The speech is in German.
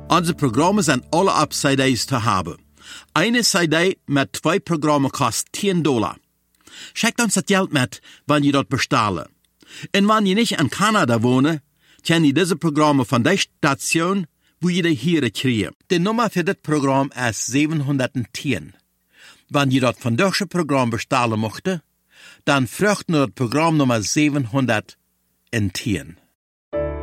Unsere Programme sind alle auf CDs zu haben. Eine CD mit 2 Programmen kostet $10. Schickt uns das Geld mit, wenn ihr dort bestellen. Und wenn ihr nicht in Kanada wohnt, könnt ihr diese Programme von der Station, wo ihr die hier kriegt. Die Nummer für das Programm ist 710. Wenn ihr dort von deutschen Programm bestellen möchtet, dann fragt nur das Programm Nummer 710.